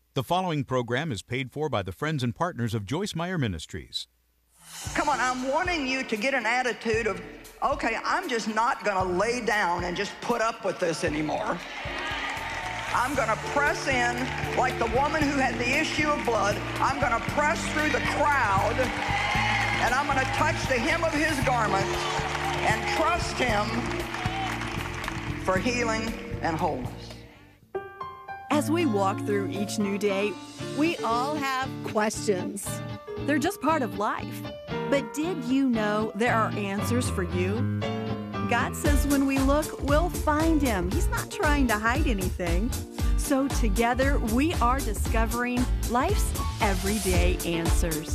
The following program is paid for by the friends and partners of Joyce Meyer Ministries. Come on, I'm wanting you to get an attitude of, okay, I'm just not going to lay down and just put up with this anymore. I'm going to press in like the woman who had the issue of blood. I'm going to press through the crowd, and I'm going to touch the hem of his garment and trust him for healing and wholeness. As we walk through each new day, we all have questions. They're just part of life. But did you know there are answers for you? God says when we look, we'll find him. He's not trying to hide anything. So together, we are discovering life's everyday answers.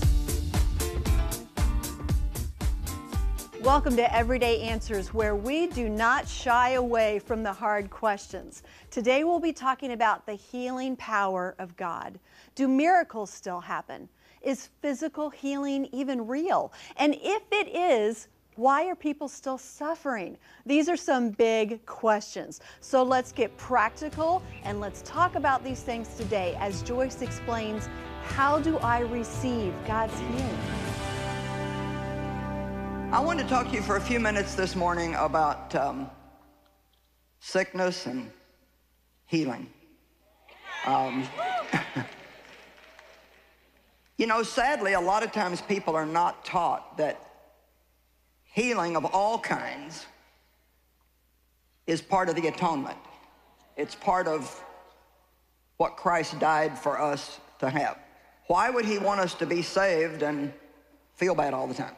Welcome to Everyday Answers, where we do not shy away from the hard questions. Today we'll be talking about the healing power of God. Do miracles still happen? Is physical healing even real? And if it is, why are people still suffering? These are some big questions. So let's get practical and let's talk about these things today as Joyce explains, how do I receive God's healing? I want to talk to you for a few minutes this morning about sickness and healing. You know, sadly, a lot of times people are not taught that healing of all kinds is part of the atonement. It's part of what Christ died for us to have. Why would he want us to be saved and feel bad all the time?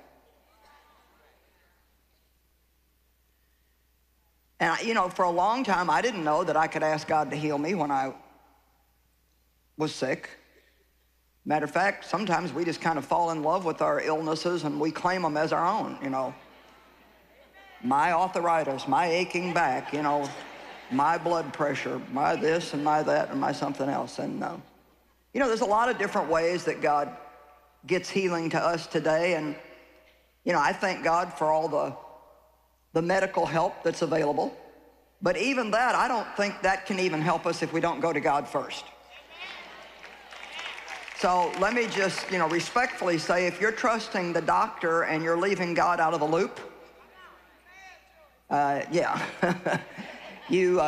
And, you know, for a long time, I didn't know that I could ask God to heal me when I was sick. Matter of fact, sometimes we just kind of fall in love with our illnesses and we claim them as our own, you know. My arthritis, my aching back, you know, my blood pressure, my this and my that and my something else. And, you know, there's a lot of different ways that God gets healing to us today. And, you know, I thank God for all the medical help that's available. But even that, I don't think that can even help us if we don't go to God first. So let me just, you know, respectfully say, if you're trusting the doctor and you're leaving God out of the loop, yeah. You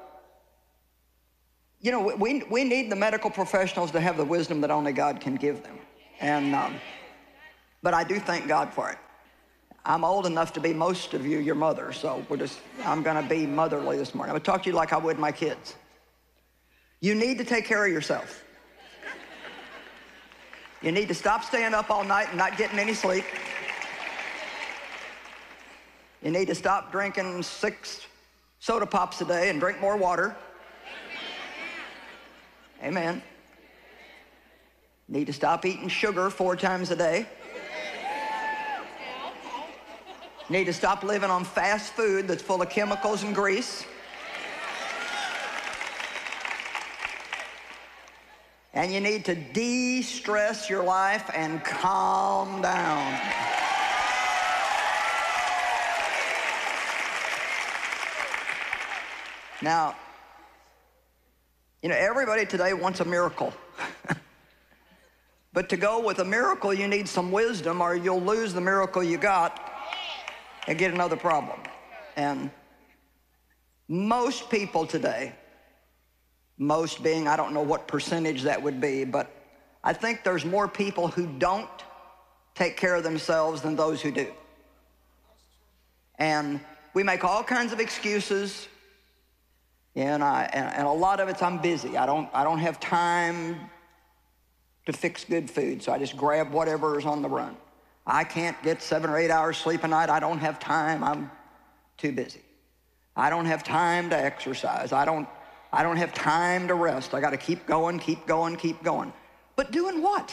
know, we need the medical professionals to have the wisdom that only God can give them. And, but I do thank God for it. I'm old enough to be most of you your mother, so I'm going to be motherly this morning. I'm going to talk to you like I would my kids. You need to take care of yourself. You need to stop staying up all night and not getting any sleep. You need to stop drinking 6 soda pops a day and drink more water. Amen. Need to stop eating sugar 4 times a day. Need to stop living on fast food that's full of chemicals and grease. And you need to de-stress your life and calm down. Now, you know, everybody today wants a miracle. But to go with a miracle, you need some wisdom, or you'll lose the miracle you got and get another problem. And most people today, most being, I don't know what percentage that would be, but I think there's more people who don't take care of themselves than those who do. And we make all kinds of excuses, and a lot of it's I'm busy. I don't have time to fix good food, so I just grab whatever is on the run. I can't get 7 or 8 hours sleep a night. I don't have time. I'm too busy. I don't have time to exercise. I don't have time to rest. I got to keep going, keep going, keep going. But doing what?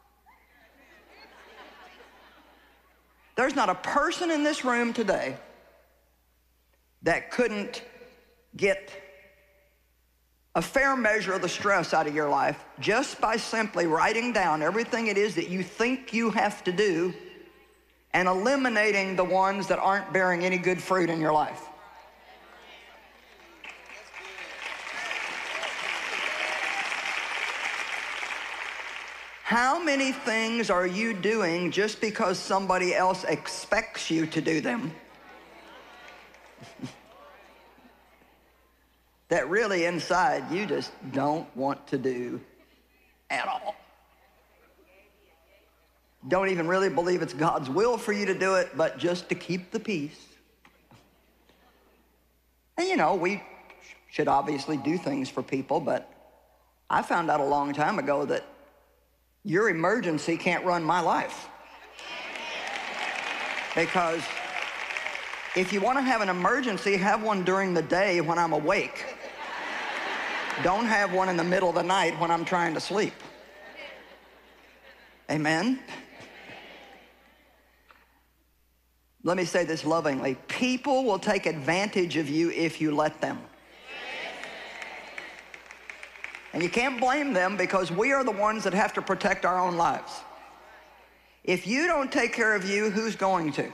There's not a person in this room today that couldn't get a fair measure of the stress out of your life just by simply writing down everything it is that you think you have to do and eliminating the ones that aren't bearing any good fruit in your life. How many things are you doing just because somebody else expects you to do them that really inside you just don't want to do at all? Don't even really believe it's God's will for you to do it, but just to keep the peace. And you know, we should obviously do things for people, but I found out a long time ago that your emergency can't run my life. Because if you want to have an emergency, have one during the day when I'm awake. Don't have one in the middle of the night when I'm trying to sleep. Amen? Let me say this lovingly. People will take advantage of you if you let them. And you can't blame them because we are the ones that have to protect our own lives. If you don't take care of you, who's going to?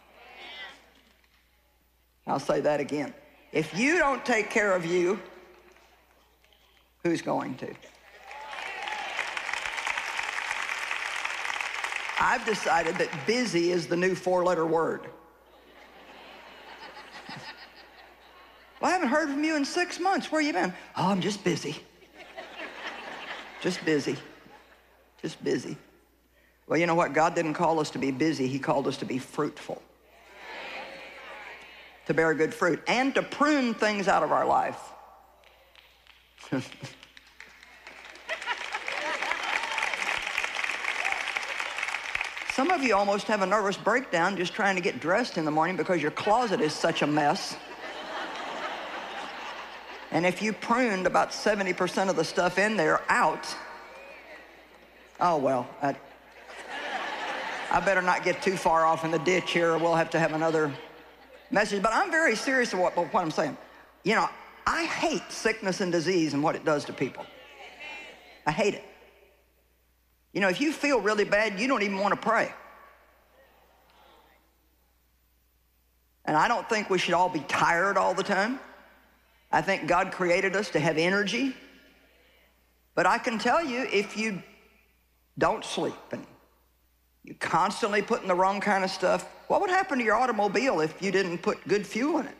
I'll say that again. If you don't take care of you, who's going to? I've decided that busy is the new 4-letter word. Well, I haven't heard from you in 6 months. Where you been? Oh, I'm just busy. Just busy. Just busy. Well, you know what? God didn't call us to be busy. He called us to be fruitful. To bear good fruit. And to prune things out of our life. Some of you almost have a nervous breakdown just trying to get dressed in the morning because your closet is such a mess. And if you pruned about 70% of the stuff in there out, oh well, I better not get too far off in the ditch here or we'll have to have another message. But I'm very serious about what I'm saying. You know, I hate sickness and disease and what it does to people. I hate it. You know, if you feel really bad, you don't even want to pray. And I don't think we should all be tired all the time. I think God created us to have energy. But I can tell you, if you don't sleep and you're constantly putting the wrong kind of stuff, what would happen to your automobile if you didn't put good fuel in it?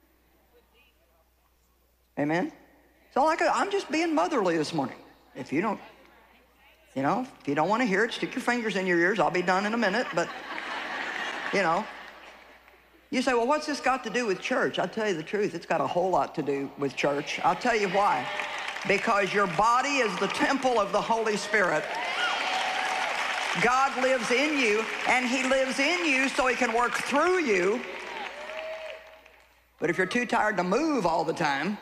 Amen? So I'm just being motherly this morning. If you don't, you know, if you don't want to hear it, stick your fingers in your ears. I'll be done in a minute, but, you know. You say, well, what's this got to do with church? I'll tell you the truth. It's got a whole lot to do with church. I'll tell you why. Because your body is the temple of the Holy Spirit. God lives in you, and He lives in you so He can work through you. But if you're too tired to move all the time,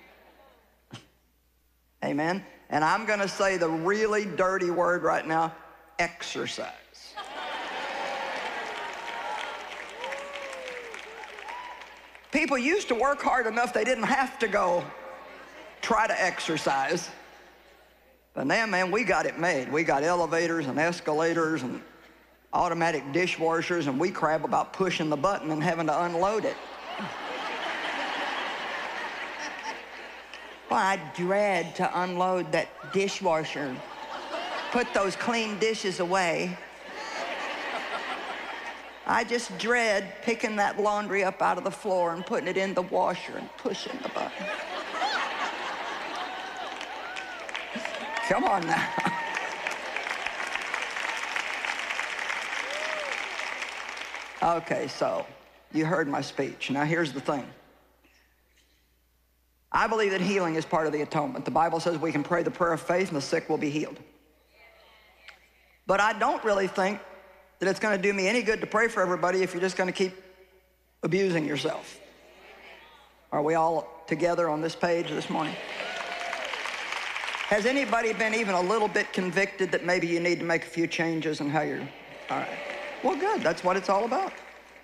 amen, and I'm going to say the really dirty word right now, exercise. People used to work hard enough they didn't have to go try to exercise. But now, man, we got it made. We got elevators and escalators and automatic dishwashers, and we crab about pushing the button and having to unload it. Well, I dread to unload that dishwasher. Put those clean dishes away. I just dread picking that laundry up out of the floor and putting it in the washer and pushing the button. Come on now. Okay, so you heard my speech. Now here's the thing. I believe that healing is part of the atonement. The Bible says we can pray the prayer of faith and the sick will be healed. But I don't really think that it's going to do me any good to pray for everybody if you're just going to keep abusing yourself. Are we all together on this page this morning? Has anybody been even a little bit convicted that maybe you need to make a few changes in how you're, all right. Well, good, that's what it's all about.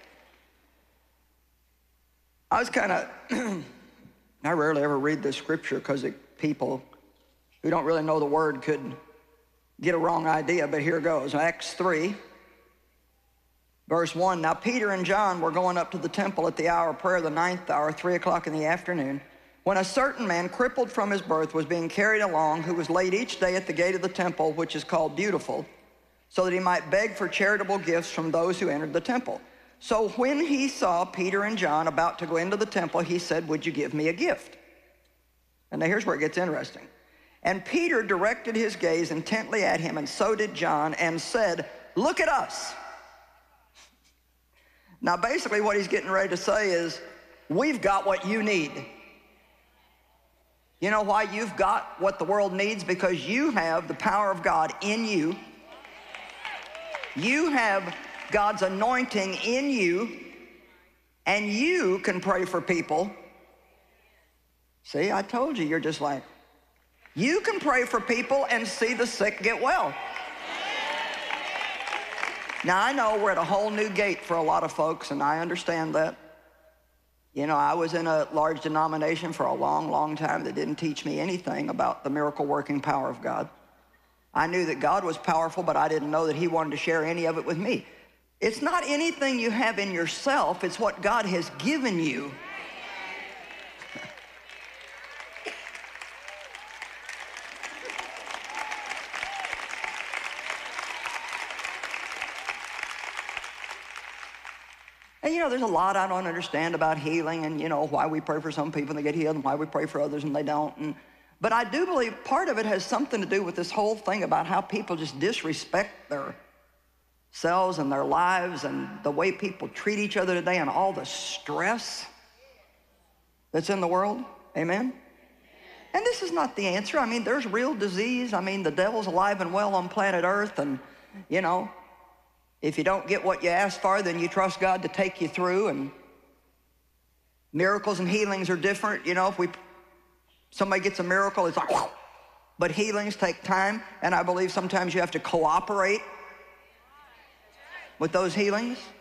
I was kind of, I rarely ever read this scripture because people who don't really know the word could get a wrong idea, but here goes. Acts 3. Verse 1, now Peter and John were going up to the temple at the hour of prayer, the 9th hour, 3 o'clock in the afternoon. when a certain man, crippled from his birth, was being carried along, who was laid each day at the gate of the temple, which is called Beautiful, so that he might beg for charitable gifts from those who entered the temple. So when he saw Peter and John about to go into the temple, he said, "Would you give me a gift?" And now here's where it gets interesting. And Peter directed his gaze intently at him, and so did John, and said, "Look at us." Now basically what he's getting ready to say is, we've got what you need. You know why you've got what the world needs? Because you have the power of God in you. You have God's anointing in you, and you can pray for people. See, I told you, you're just like, you can pray for people and see the sick get well. Now, I know we're at a whole new gate for a lot of folks, and I understand that. You know, I was in a large denomination for a long, long time that didn't teach me anything about the miracle-working power of God. I knew that God was powerful, but I didn't know that he wanted to share any of it with me. It's not anything you have in yourself, it's what God has given you. And you know, there's a lot I don't understand about healing, and you know, why we pray for some people and they get healed and why we pray for others and they don't. But I do believe part of it has something to do with this whole thing about how people just disrespect themselves and their lives, and the way people treat each other today, and all the stress that's in the world. Amen? And this is not the answer. I mean, there's real disease. I mean, the devil's alive and well on planet Earth, and you know, if you don't get what you ask for, then you trust God to take you through, and miracles and healings are different. You know, if somebody gets a miracle, it's like, whoa. But healings take time, and I believe sometimes you have to cooperate with those healings.